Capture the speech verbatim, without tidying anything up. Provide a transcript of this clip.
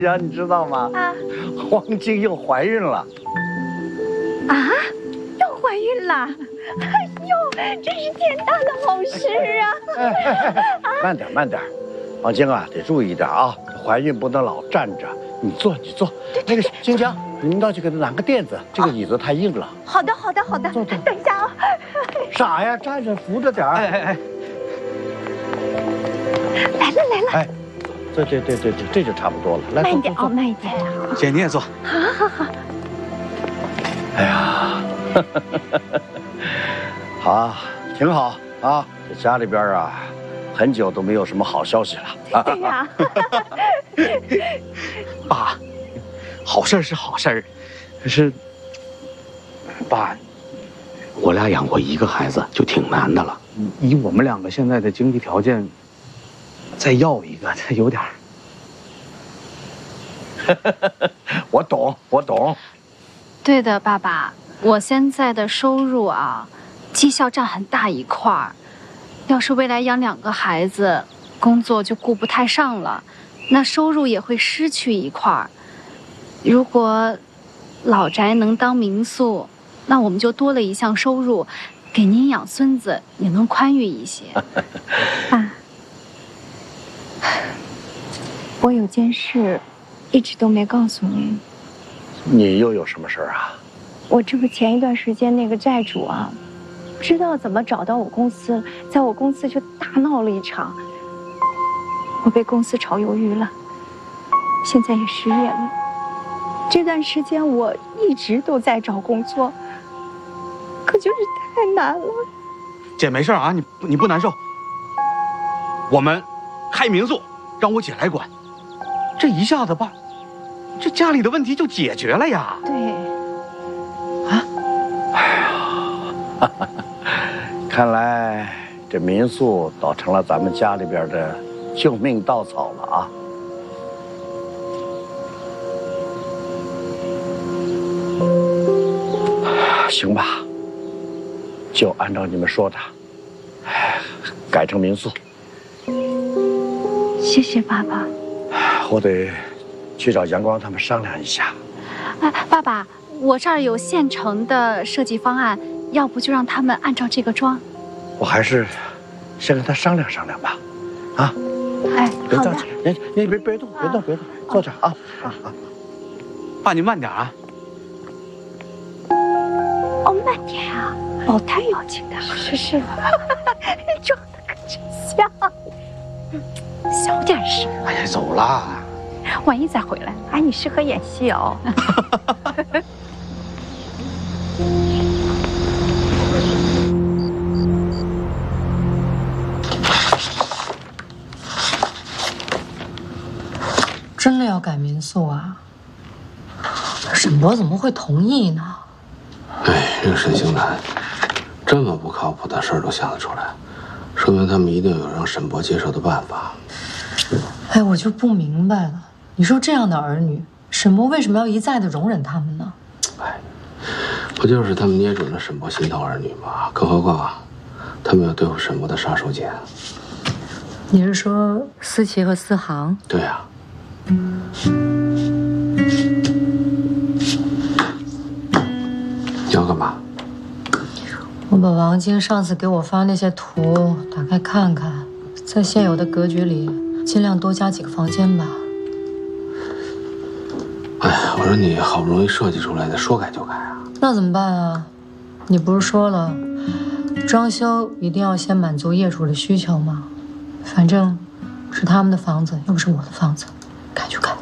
呀，你知道吗？啊，黄晶又怀孕了。 啊，又怀孕了！哎呦，真是天大的好事啊！ 哎哎哎，慢点慢点，黄晶啊，得注意点啊，怀孕不能老站着。你坐，你坐。那个金江，你们到去给他拿个垫子，这个椅子太硬了。 好的，好的，好的。坐坐。等一下啊。 傻呀，站着扶着点儿。哎哎哎。 来了来了。哎。 对对对对对，这就差不多了。来， 慢一点哦，慢一点。 姐，你也坐。 好好好。 哎呀，好啊，挺好啊。这家里边啊，很久都没有什么好消息了。 对呀。 爸，好事是好事，可是，爸，我俩养活一个孩子就挺难的了。以我们两个现在的经济条件。再要一个，这有点儿。 我懂，我懂。 对的，爸爸，我现在的收入啊，绩效占很大一块儿。要是未来养两个孩子，工作就顾不太上了，那收入也会失去一块儿。如果老宅能当民宿，那我们就多了一项收入，给您养孙子也能宽裕一些。 爸。我有件事，一直都没告诉您。 你又有什么事啊？ 我这不前一段时间那个债主啊，不知道怎么找到我公司，在我公司就大闹了一场。我被公司炒鱿鱼了，现在也失业了。这段时间我一直都在找工作，可就是太难了。 姐，没事啊，你你不难受。我们开民宿，让我姐来管。这一下子吧，这家里的问题就解决了呀。 对。 啊，哎呀，看来这民宿倒成了咱们家里边的救命稻草了啊。行吧，就按照你们说的，改成民宿。 谢谢爸爸。 我得去找阳光他们商量一下。 哎，爸爸，我这儿有现成的设计方案，要不就让他们按照这个装。 我还是先跟他商量商量吧。啊， 哎， 别着急，你你别别动，别动，别动，坐这儿啊。啊啊， 爸，你慢点啊。 哦，慢点啊，老太要紧的。是是。装的可真像。小点声。 哎呀，走啦。 万一再回来，哎，你适合演戏哦。 真的要改民宿啊？沈博怎么会同意呢？ 哎，这个沈星南，这么不靠谱的事儿都想得出来，说明他们一定有让沈博接受的办法。 哎，我就不明白了，你说这样的儿女，沈博为什么要一再的容忍他们呢？ 哎，不就是他们捏准了沈博心头儿女吗？更何况啊，他们要对付沈博的杀手锏。 你是说思琪和思航？ 对啊。你要干嘛？ 我把王晶上次给我发那些图打开看看，在现有的格局里尽量多加几个房间吧。 哎呀，我说你好不容易设计出来的，说改就改啊！ 那怎么办啊？你不是说了，装修一定要先满足业主的需求吗？反正是他们的房子，又不是我的房子，改就改。